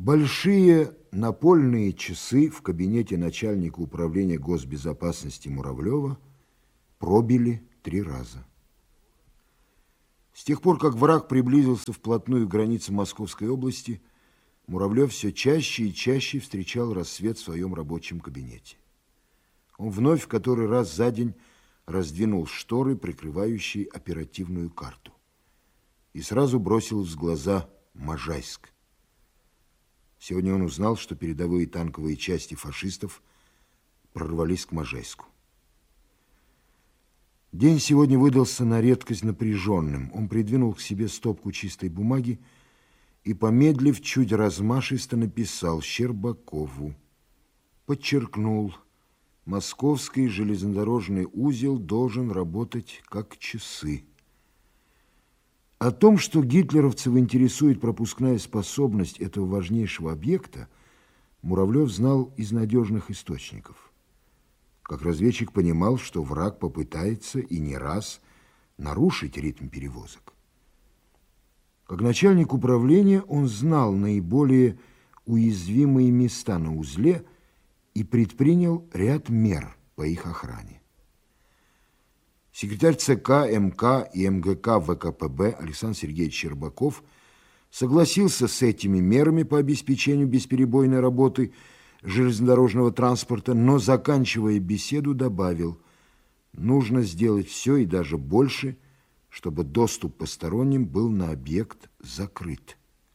Большие напольные часы в кабинете начальника управления госбезопасности Муравлева пробили 3 раза. С тех пор, как враг приблизился вплотную к границе Московской области, Муравлев все чаще и чаще встречал рассвет в своем рабочем кабинете. Он вновь в который раз за день раздвинул шторы, прикрывающие оперативную карту, и сразу бросилось в глаза Можайск. Сегодня он узнал, что передовые танковые части фашистов прорвались к Можайску. День сегодня выдался на редкость напряженным. Он придвинул к себе стопку чистой бумаги и, помедлив, чуть размашисто написал Щербакову. Подчеркнул: московский железнодорожный узел должен работать как часы. О том, что гитлеровцев интересует пропускная способность этого важнейшего объекта, Муравлев знал из надежных источников. Как разведчик понимал, что враг попытается и не раз нарушить ритм перевозок. Как начальник управления он знал наиболее уязвимые места на узле и предпринял ряд мер по их охране. Секретарь ЦК, МК и МГК ВКПБ Александр Сергеевич Щербаков согласился с этими мерами по обеспечению бесперебойной работы железнодорожного транспорта, но, заканчивая беседу, добавил: нужно сделать все и даже больше, чтобы доступ посторонним был на объект закрыт.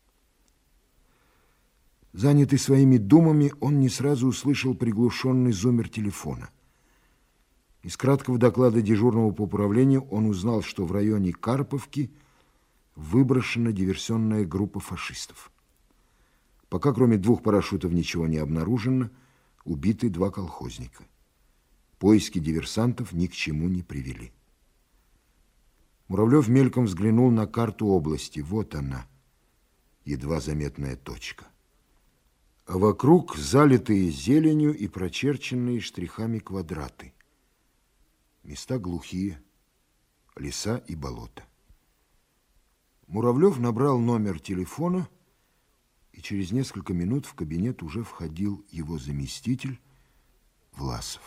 Занятый своими думами, он не сразу услышал приглушенный зуммер телефона. Из краткого доклада дежурного по управлению он узнал, что в районе Карповки выброшена диверсионная группа фашистов. Пока кроме 2 парашютов ничего не обнаружено, убиты 2 колхозника. Поиски диверсантов ни к чему не привели. Муравлев мельком взглянул на карту области. Вот она, едва заметная точка. А вокруг залитые зеленью и прочерченные штрихами квадраты. Места глухие, леса и болота. Муравлев набрал номер телефона, и через несколько минут в кабинет уже входил его заместитель Власов.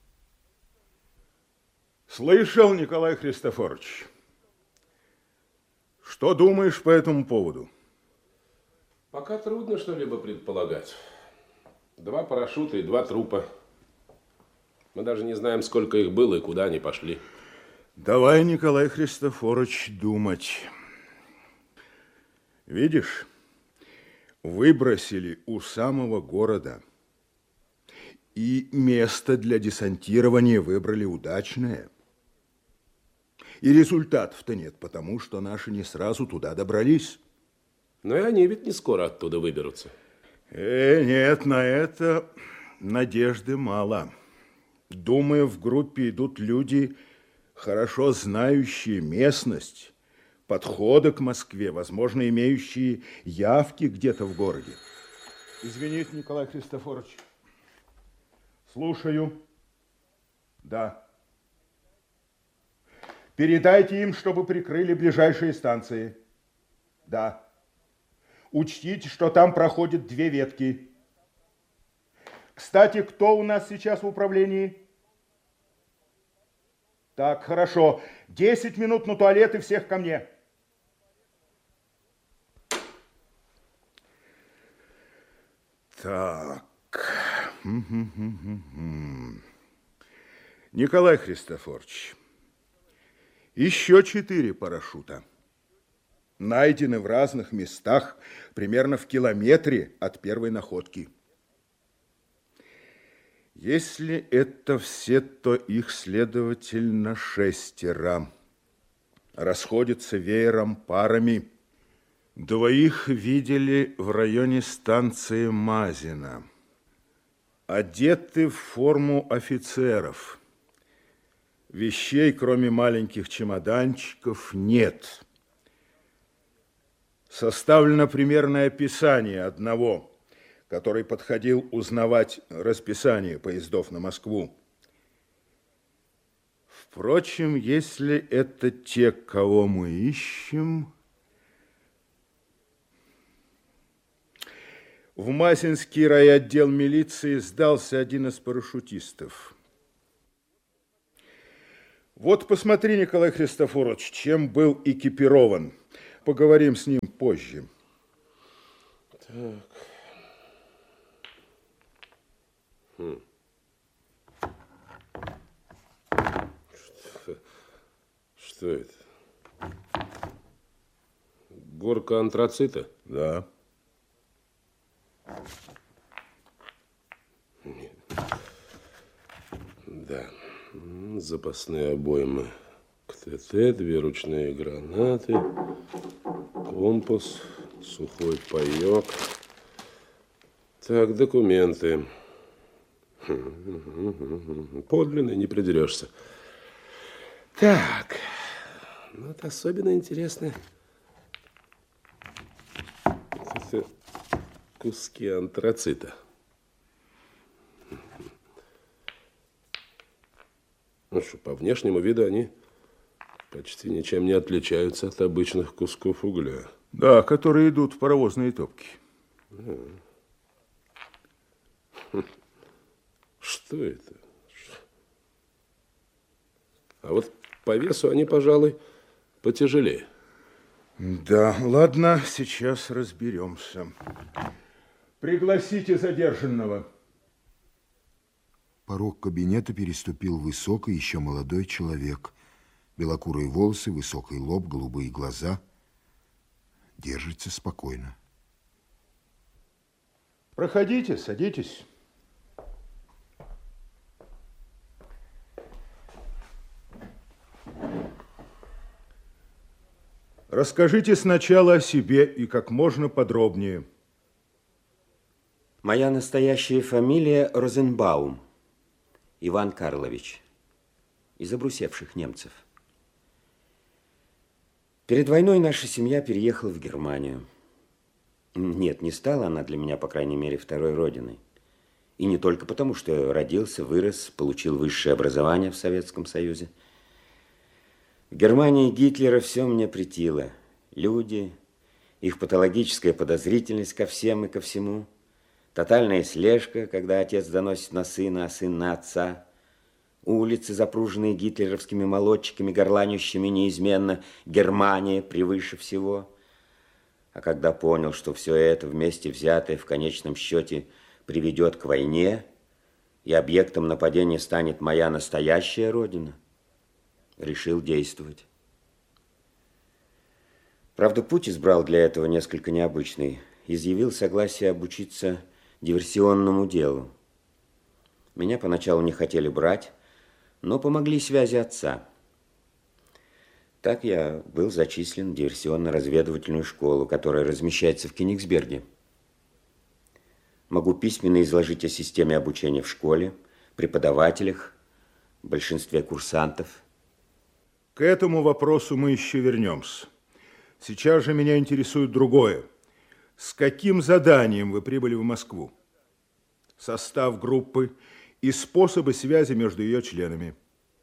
Слышал, Николай Христофорович. Что думаешь по этому поводу? Пока трудно что-либо предполагать. 2 парашюта и 2 трупа. Мы даже не знаем, сколько их было и куда они пошли. Давай, Николай Христофорович, думать. Видишь, выбросили у самого города. И место для десантирования выбрали удачное. И результатов-то нет, потому что наши не сразу туда добрались. Но и они ведь не скоро оттуда выберутся. Нет, на это надежды мало. Думаю, в группе идут люди, хорошо знающие местность, подходы к Москве, возможно, имеющие явки где-то в городе. Извините, Николай Христофорович. Слушаю. Да. Передайте им, чтобы прикрыли ближайшие станции. Да. Учтите, что там проходят 2 ветки. Кстати, кто у нас сейчас в управлении? Так, хорошо. 10 минут на туалет и всех ко мне. Так. Николай Христофорович, еще 4 парашюта. Найдены в разных местах, примерно в километре от первой находки. Если это все, то их, следовательно, 6. Расходятся веером парами. 2 видели в районе станции Мазино. Одеты в форму офицеров. Вещей, кроме маленьких чемоданчиков, нет. Составлено примерное описание одного, который подходил узнавать расписание поездов на Москву. Впрочем, если это те, кого мы ищем... В Мазинский райотдел милиции сдался один из парашютистов. Вот посмотри, Николай Христофорович, чем был экипирован. Поговорим с ним позже. Так. Что это? Горка антрацита? Да. Нет. Да. Запасные обоймы к ТТ, 2 ручные гранаты, компас, сухой паёк. Так, документы. Подлинные, не придерешься. Так, вот особенно интересно. Это куски антрацита. Ну что, по внешнему виду они почти ничем не отличаются от обычных кусков угля. Да, которые идут в паровозные топки. Что это? А вот по весу они, пожалуй, потяжелее. Да, ладно, сейчас разберемся. Пригласите задержанного. Порог кабинета переступил высокий, еще молодой человек. Белокурые волосы, высокий лоб, голубые глаза. Держится спокойно. Проходите, садитесь. Расскажите сначала о себе и как можно подробнее. Моя настоящая фамилия Розенбаум, Иван Карлович, из обрусевших немцев. Перед войной наша семья переехала в Германию. Нет, не стала она для меня, по крайней мере, второй родиной. И не только потому, что родился, вырос, получил высшее образование в Советском Союзе. В Германии Гитлера все мне претило. Люди, их патологическая подозрительность ко всем и ко всему, тотальная слежка, когда отец доносит на сына, а сын на отца, улицы, запруженные гитлеровскими молодчиками, горланющими неизменно «Германия превыше всего». А когда понял, что все это вместе взятое в конечном счете приведет к войне, и объектом нападения станет моя настоящая родина, решил действовать. Правда, путь избрал для этого несколько необычный. Изъявил согласие обучиться диверсионному делу. Меня поначалу не хотели брать, но помогли связи отца. Так я был зачислен в диверсионно-разведывательную школу, которая размещается в Кенигсберге. Могу письменно изложить о системе обучения в школе, преподавателях, большинстве курсантов. К этому вопросу мы еще вернемся. Сейчас же меня интересует другое. С каким заданием вы прибыли в Москву? Состав группы и способы связи между ее членами.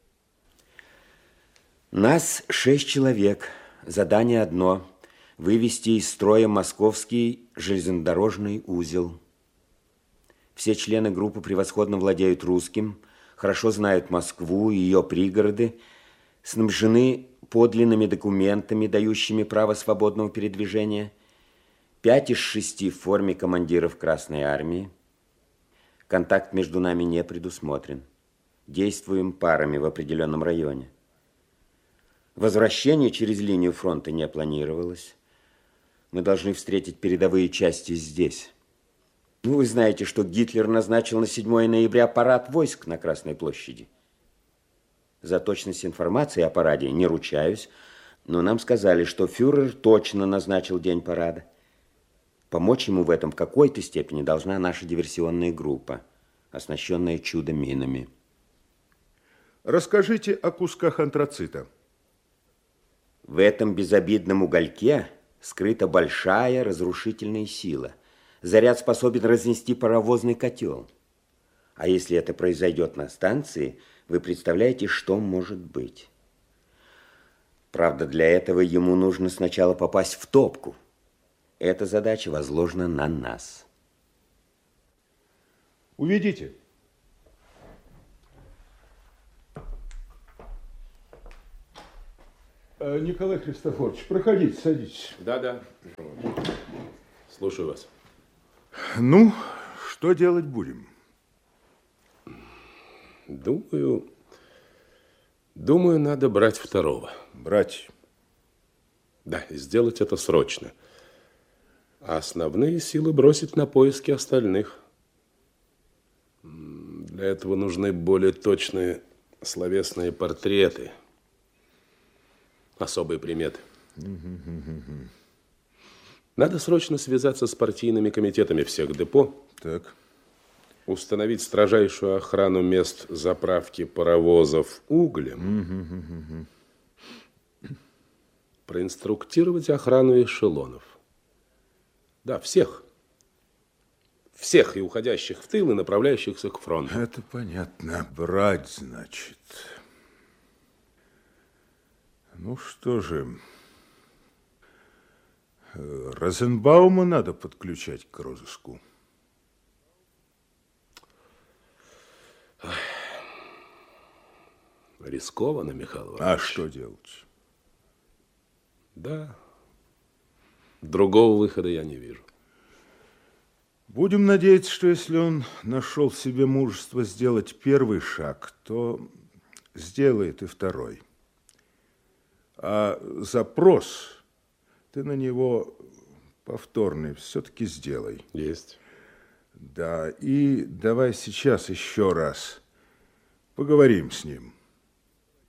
Нас 6 человек. Задание одно – вывести из строя московский железнодорожный узел. Все члены группы превосходно владеют русским, хорошо знают Москву и ее пригороды, снабжены подлинными документами, дающими право свободного передвижения, 5 из 6 в форме командиров Красной Армии. Контакт между нами не предусмотрен. Действуем парами в определенном районе. Возвращение через линию фронта не планировалось. Мы должны встретить передовые части здесь. Ну, вы знаете, что Гитлер назначил на 7 ноября парад войск на Красной площади. За точность информации о параде не ручаюсь, но нам сказали, что фюрер точно назначил день парада. Помочь ему в этом в какой-то степени должна наша диверсионная группа, оснащенная чудо-минами. Расскажите о кусках антрацита. В этом безобидном угольке скрыта большая разрушительная сила. Заряд способен разнести паровозный котел. А если это произойдет на станции, вы представляете, что может быть? Правда, для этого ему нужно сначала попасть в топку. Эта задача возложена на нас. Уведите. Николай Христофорович, проходите, садитесь. Да. Слушаю вас. Ну, что делать будем? Думаю, надо брать второго. Брать. Да, и сделать это срочно. А основные силы бросить на поиски остальных. Для этого нужны более точные словесные портреты. Особые приметы. Надо срочно связаться с партийными комитетами всех депо. Так. Установить строжайшую охрану мест заправки паровозов углем. Проинструктировать охрану эшелонов. Да, всех. Всех, и уходящих в тыл, и направляющихся к фронту. Это понятно. Брать, значит. Ну что же, Розенбаума надо подключать к розыску. Рискованно, Михаил Иванович. А что делать? Да. Другого выхода я не вижу. Будем надеяться, что если он нашел в себе мужество сделать первый шаг, то сделает и второй. А запрос ты на него повторный все-таки сделай. Есть. Да, и давай сейчас еще раз поговорим с ним.